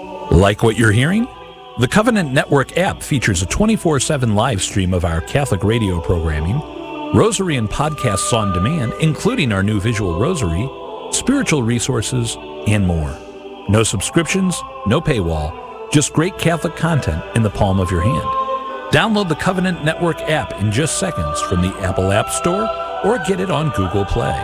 Like what you're hearing? The Covenant Network app features a 24/7 live stream of our Catholic radio programming, rosary and podcasts on demand, including our new visual rosary, spiritual resources, and more. No subscriptions, no paywall, just great Catholic content in the palm of your hand. Download the Covenant Network app in just seconds from the Apple App Store or get it on Google Play.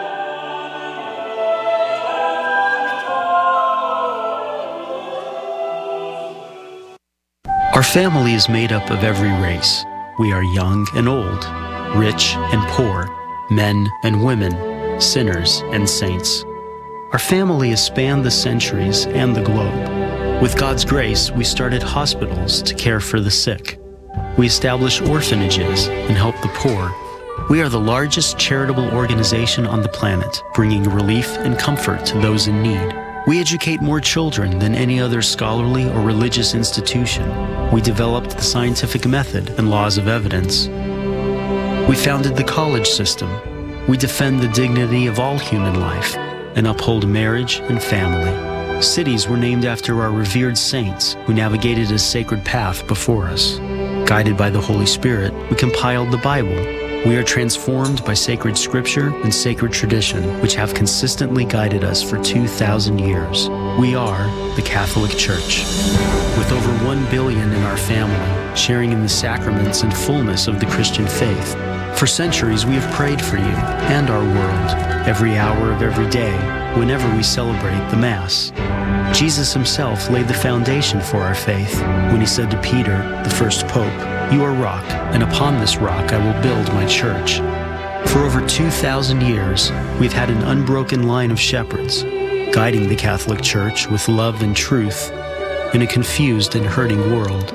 Our family is made up of every race. We are young and old, rich and poor, men and women, sinners and saints. Our family has spanned the centuries and the globe. With God's grace, we started hospitals to care for the sick. We established orphanages and help the poor. We are the largest charitable organization on the planet, bringing relief and comfort to those in need. We educate more children than any other scholarly or religious institution. We developed the scientific method and laws of evidence. We founded the college system. We defend the dignity of all human life and uphold marriage and family. Cities were named after our revered saints who navigated a sacred path before us. Guided by the Holy Spirit, we compiled the Bible. We are transformed by sacred scripture and sacred tradition, which have consistently guided us for 2,000 years. We are the Catholic Church. With over 1 billion in our family, sharing in the sacraments and fullness of the Christian faith. For centuries, we have prayed for you and our world, every hour of every day, whenever we celebrate the Mass. Jesus himself laid the foundation for our faith when he said to Peter, the first pope, "You are rock, and upon this rock I will build my church." For over 2,000 years, we've had an unbroken line of shepherds, guiding the Catholic Church with love and truth in a confused and hurting world.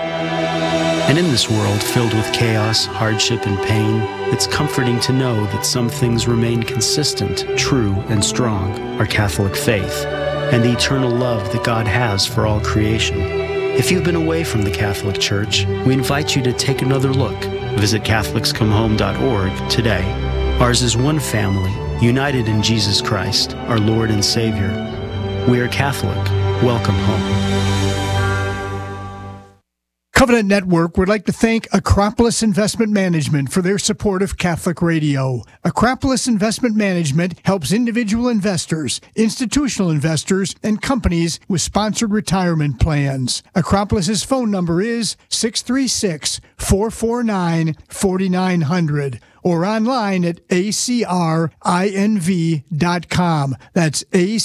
And in this world filled with chaos, hardship, and pain, it's comforting to know that some things remain consistent, true, and strong, our Catholic faith, and the eternal love that God has for all creation. If you've been away from the Catholic Church, we invite you to take another look. Visit CatholicsComeHome.org today. Ours is one family, united in Jesus Christ, our Lord and Savior. We are Catholic. Welcome home. Covenant Network would like to thank Acropolis Investment Management for their support of Catholic Radio. Acropolis Investment Management helps individual investors, institutional investors, and companies with sponsored retirement plans. Acropolis's phone number is 636-449-4900 or online at acrinv.com. That's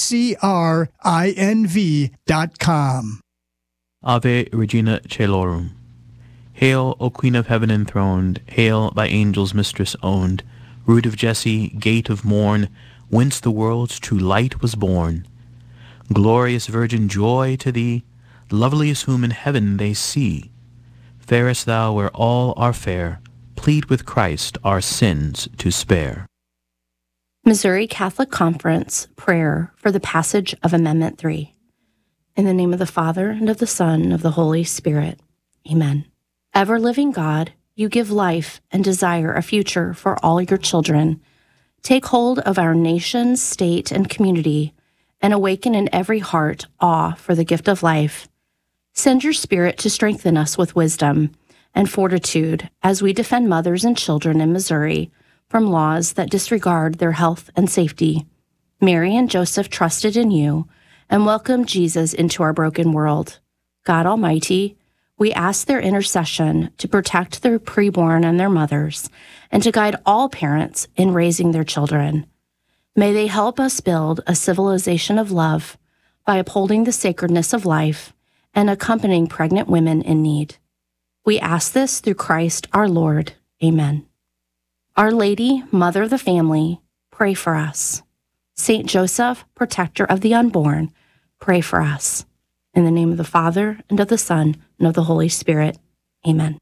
acrinv.com. Ave Regina Caelorum. Hail, O Queen of Heaven enthroned, hail, thy angels mistress owned, root of Jesse, gate of morn, whence the world's true light was born. Glorious Virgin, joy to thee, loveliest whom in heaven they see. Fairest thou where all are fair, plead with Christ our sins to spare. Missouri Catholic Conference Prayer for the Passage of Amendment 3. In the name of the Father, and of the Son, and of the Holy Spirit. Amen. Ever-living God, you give life and desire a future for all your children. Take hold of our nation, state, and community, and awaken in every heart awe for the gift of life. Send your Spirit to strengthen us with wisdom and fortitude as we defend mothers and children in Missouri from laws that disregard their health and safety. Mary and Joseph trusted in you and welcome Jesus into our broken world. God Almighty, we ask their intercession to protect their preborn and their mothers, and to guide all parents in raising their children. May they help us build a civilization of love by upholding the sacredness of life and accompanying pregnant women in need. We ask this through Christ our Lord. Amen. Our Lady, Mother of the Family, pray for us. Saint Joseph, protector of the unborn, pray for us. In the name of the Father, and of the Son, and of the Holy Spirit. Amen.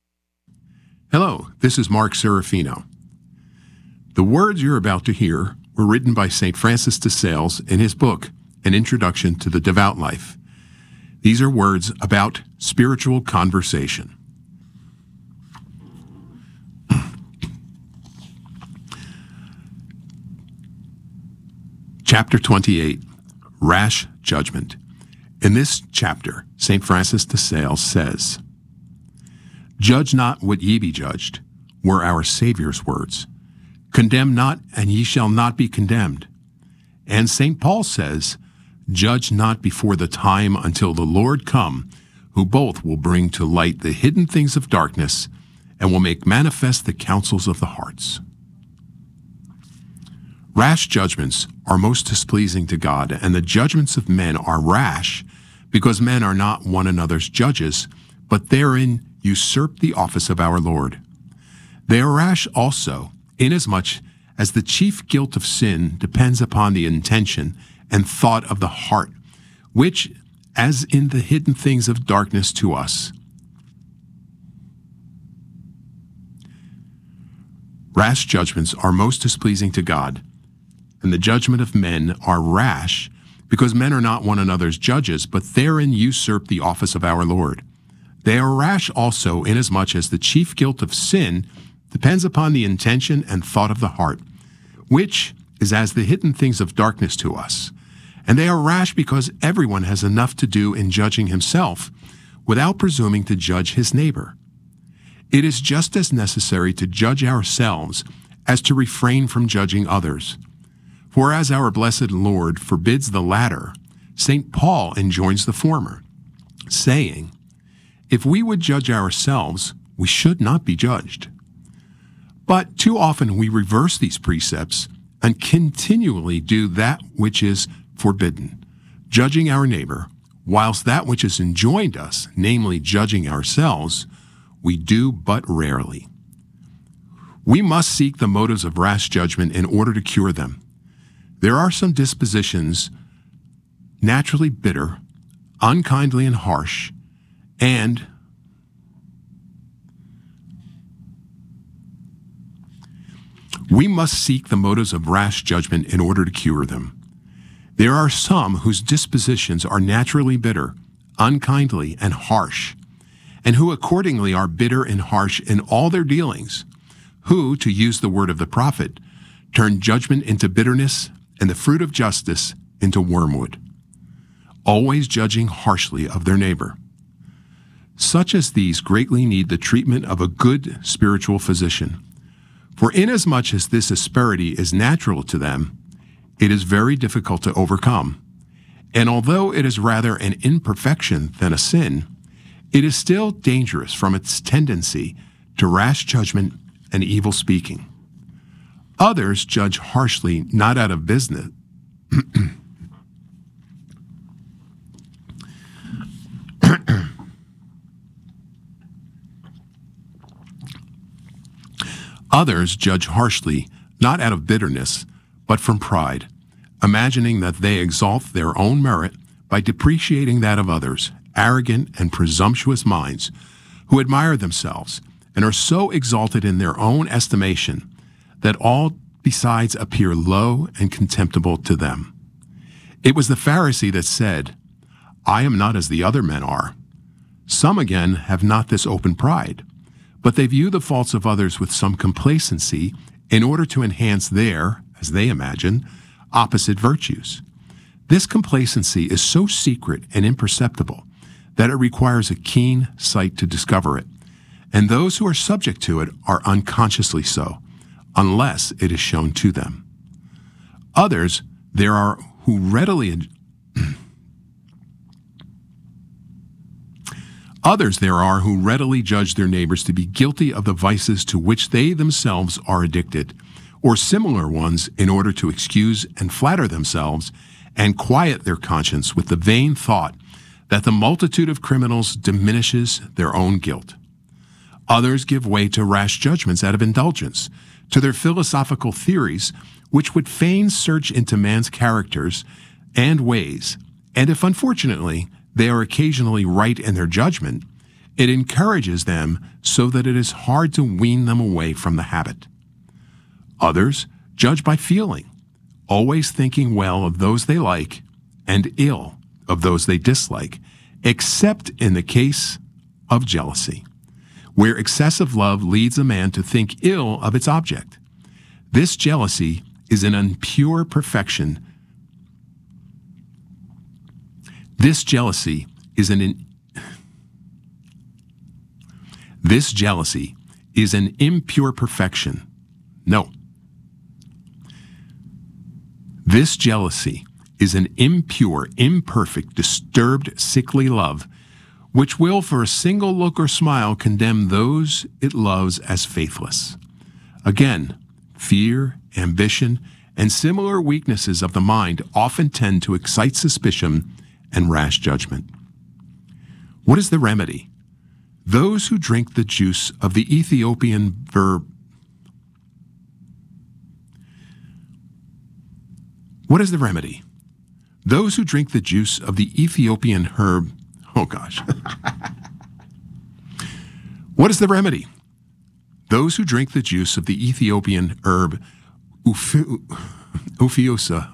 Hello, this is Mark Serafino. The words you're about to hear were written by St. Francis de Sales in his book, An Introduction to the Devout Life. These are words about spiritual conversation. Chapter 28, Rash Judgment. In this chapter, St. Francis de Sales says, "Judge not what ye be judged," were our Savior's words. "Condemn not, and ye shall not be condemned." And St. Paul says, "Judge not before the time until the Lord come, who both will bring to light the hidden things of darkness and will make manifest the counsels of the hearts." Rash judgments are most displeasing to God, and the judgments of men are rash because men are not one another's judges, but therein usurp the office of our Lord. They are rash also, inasmuch as the chief guilt of sin depends upon the intention and thought of the heart, which, as in the hidden things of darkness to us, rash judgments are most displeasing to God, and the judgment of men are rash, because men are not one another's judges, but therein usurp the office of our Lord. They are rash also, inasmuch as the chief guilt of sin depends upon the intention and thought of the heart, which is as the hidden things of darkness to us. And they are rash because everyone has enough to do in judging himself, without presuming to judge his neighbor. It is just as necessary to judge ourselves as to refrain from judging others. For as our blessed Lord forbids the latter, St. Paul enjoins the former, saying, "If we would judge ourselves, we should not be judged." But too often we reverse these precepts and continually do that which is forbidden, judging our neighbor, whilst that which is enjoined us, namely judging ourselves, we do but rarely. We must seek the motives of rash judgment in order to cure them. There are some dispositions naturally bitter, unkindly and harsh, and we must seek the motives of rash judgment in order to cure them. There are some whose dispositions are naturally bitter, unkindly, and harsh, and who accordingly are bitter and harsh in all their dealings, who, to use the word of the prophet, turn judgment into bitterness and the fruit of justice into wormwood, always judging harshly of their neighbor. Such as these greatly need the treatment of a good spiritual physician. For inasmuch as this asperity is natural to them, it is very difficult to overcome. And although it is rather an imperfection than a sin, it is still dangerous from its tendency to rash judgment and evil speaking. Others judge harshly not out of business, Others judge harshly not out of bitterness, but from pride, imagining that they exalt their own merit by depreciating that of others, arrogant and presumptuous minds who admire themselves and are so exalted in their own estimation that all besides appear low and contemptible to them. It was the Pharisee that said, "I am not as the other men are." Some again have not this open pride, but they view the faults of others with some complacency in order to enhance their, as they imagine, opposite virtues. This complacency is so secret and imperceptible that it requires a keen sight to discover it, and those who are subject to it are unconsciously so, unless it is shown to them. Others there are who readily judge their neighbors to be guilty of the vices to which they themselves are addicted, or similar ones, in order to excuse and flatter themselves and quiet their conscience with the vain thought that the multitude of criminals diminishes their own guilt. Others give way to rash judgments out of indulgence, to their philosophical theories, which would fain search into man's characters and ways, and if unfortunately they are occasionally right in their judgment, it encourages them so that it is hard to wean them away from the habit. Others judge by feeling, always thinking well of those they like and ill of those they dislike, except in the case of jealousy, where excessive love leads a man to think ill of its object. This jealousy is an impure perfection This jealousy is an impure perfection. No. This jealousy is an impure, imperfect, disturbed, sickly love, which will for a single look or smile condemn those it loves as faithless. Again, fear, ambition, and similar weaknesses of the mind often tend to excite suspicion and rash judgment. What is the remedy? Those who drink the juice of the Ethiopian verb. What is the remedy? Those who drink the juice of the Ethiopian herb. Oh gosh. What is the remedy? Those who drink the juice of the Ethiopian herb Ophiusa.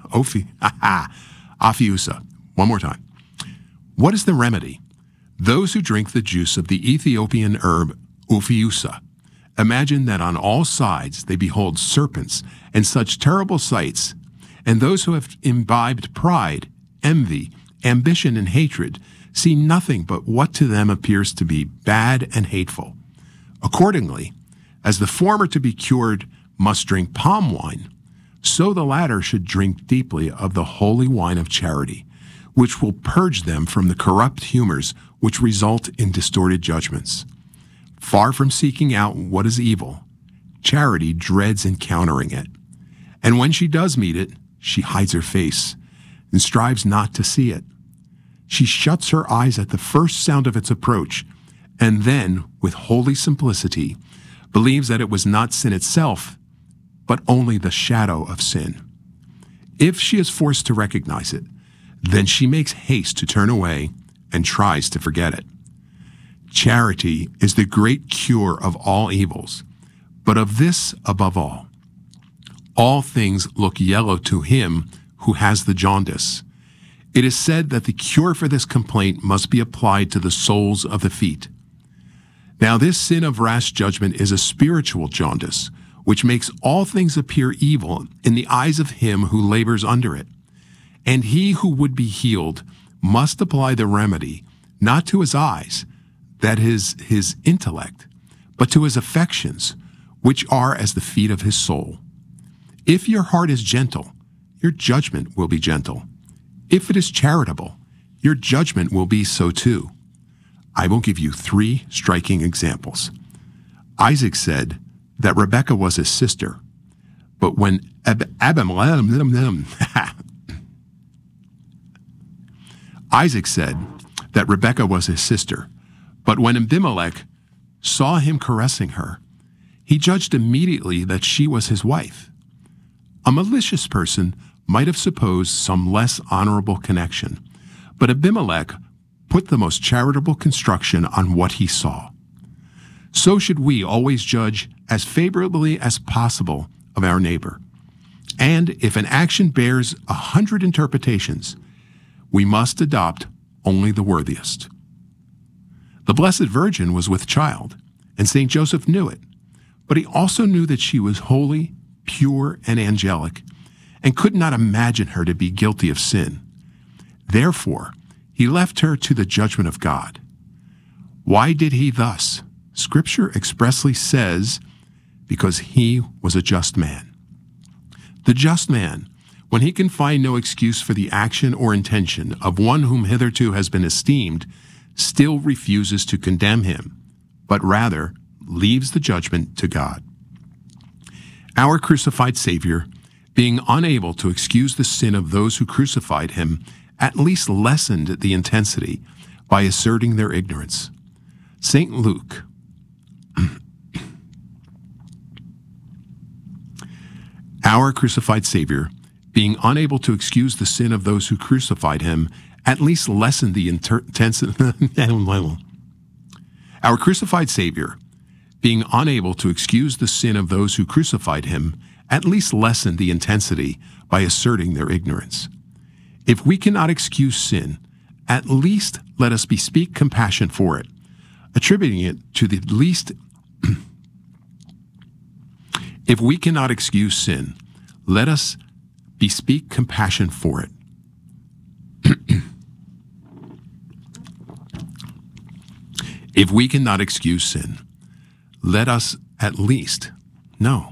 One more time. What is the remedy? Those who drink the juice of the Ethiopian herb Ophiusa imagine that on all sides they behold serpents and such terrible sights, and those who have imbibed pride, envy, ambition, and hatred see nothing but what to them appears to be bad and hateful. Accordingly, as the former to be cured must drink palm wine, so the latter should drink deeply of the holy wine of charity, which will purge them from the corrupt humors which result in distorted judgments. Far from seeking out what is evil, charity dreads encountering it. And when she does meet it, she hides her face and strives not to see it. She shuts her eyes at the first sound of its approach, and then, with holy simplicity, believes that it was not sin itself, but only the shadow of sin. If she is forced to recognize it, then she makes haste to turn away and tries to forget it. Charity is the great cure of all evils, but of this above all. All things look yellow to him who has the jaundice. It is said that the cure for this complaint must be applied to the soles of the feet. Now this sin of rash judgment is a spiritual jaundice, which makes all things appear evil in the eyes of him who labors under it. And he who would be healed must apply the remedy, not to his eyes, that is his intellect, but to his affections, which are as the feet of his soul. If your heart is gentle, your judgment will be gentle. If it is charitable, your judgment will be so too. I will give you 3 striking examples. Isaac said that Rebekah was his sister, but when Isaac said that Rebekah was his sister, but when Abimelech saw him caressing her, he judged immediately that she was his wife. A malicious person might have supposed some less honorable connection, but Abimelech put the most charitable construction on what he saw. So should we always judge as favorably as possible of our neighbor. And if an action bears 100 interpretations, we must adopt only the worthiest. The Blessed Virgin was with child, and St. Joseph knew it, but he also knew that she was holy, pure, and angelic, and could not imagine her to be guilty of sin. Therefore, he left her to the judgment of God. Why did he thus? Scripture expressly says, because he was a just man. The just man, when he can find no excuse for the action or intention of one whom hitherto has been esteemed, still refuses to condemn him, but rather leaves the judgment to God. Our crucified Savior, being unable to excuse the sin of those who crucified him, at least lessened the intensity by asserting their ignorance. St. Luke, our crucified Savior, being unable to excuse the sin of those who crucified him, at least lessened the intensity. Our crucified Savior, being unable to excuse the sin of those who crucified him, at least lessened the intensity by asserting their ignorance. If we cannot excuse sin, at least let us bespeak compassion for it, attributing it to the least. If we cannot excuse sin, let us bespeak compassion for it. If we cannot excuse sin, let us at least, no.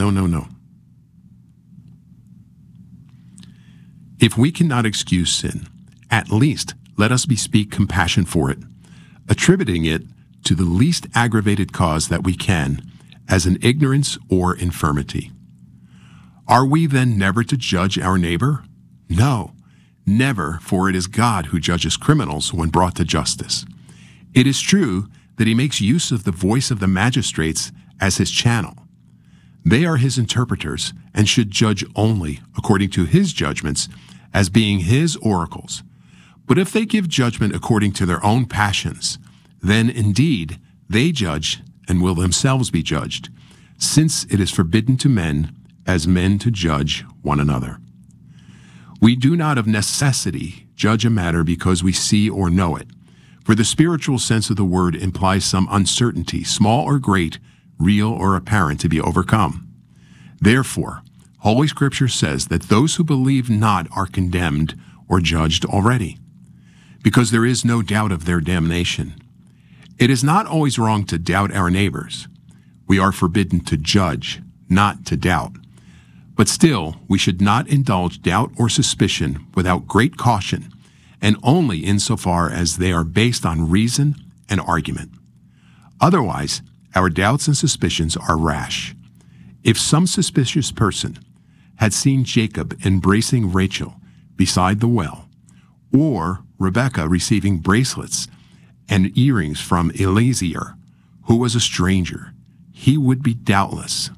If we cannot excuse sin, at least let us bespeak compassion for it, attributing it to the least aggravated cause that we can, as an ignorance or infirmity. Are we then never to judge our neighbor? No, never, for it is God who judges criminals when brought to justice. It is true that he makes use of the voice of the magistrates as his channel. They are his interpreters and should judge only according to his judgments as being his oracles. But if they give judgment according to their own passions, then indeed they judge and will themselves be judged, since it is forbidden to men as men to judge one another. We do not of necessity judge a matter because we see or know it, for the spiritual sense of the word implies some uncertainty, small or great, real or apparent, to be overcome. Therefore, Holy Scripture says that those who believe not are condemned or judged already, because there is no doubt of their damnation. It is not always wrong to doubt our neighbors. We are forbidden to judge, not to doubt. But still, we should not indulge doubt or suspicion without great caution, and only insofar as they are based on reason and argument. Otherwise, our doubts and suspicions are rash. If some suspicious person had seen Jacob embracing Rachel beside the well, or Rebekah receiving bracelets and earrings from Eliezer, who was a stranger, he would be doubtless.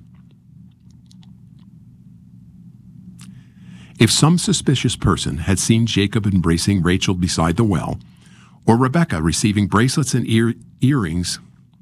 If some suspicious person had seen Jacob embracing Rachel beside the well, or Rebekah receiving bracelets and earrings,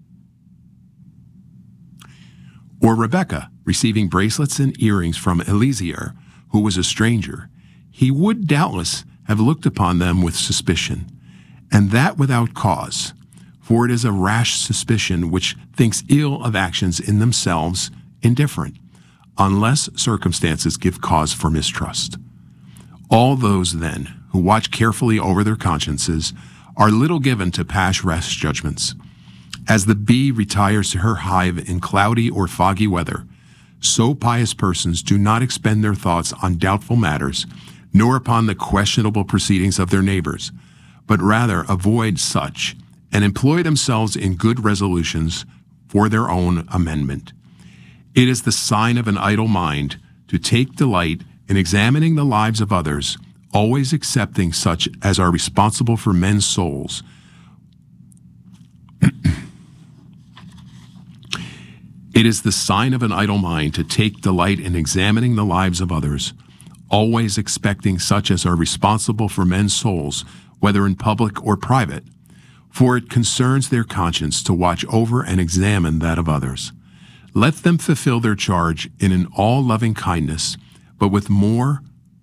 or Rebekah receiving bracelets and earrings from Eliezer, who was a stranger, he would doubtless have looked upon them with suspicion, and that without cause, for it is a rash suspicion which thinks ill of actions in themselves indifferent, unless circumstances give cause for mistrust. All those, then, who watch carefully over their consciences are little given to pass rash judgments. As the bee retires to her hive in cloudy or foggy weather, so pious persons do not expend their thoughts on doubtful matters, nor upon the questionable proceedings of their neighbors, but rather avoid such, and employ themselves in good resolutions for their own amendment. It is the sign of an idle mind to take delight in examining the lives of others, always excepting such as are responsible for men's souls. It is the sign of an idle mind to take delight in examining the lives of others, always expecting such as are responsible for men's souls, whether in public or private, for it concerns their conscience to watch over and examine that of others. Let them fulfill their charge in an all-loving kindness, but with more.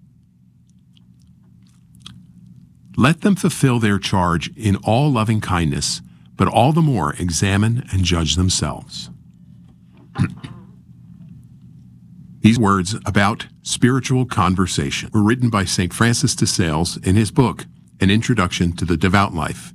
Let them fulfill their charge in all loving kindness, but all the more examine and judge themselves. These words about spiritual conversation were written by St. Francis de Sales in his book, An Introduction to the Devout Life.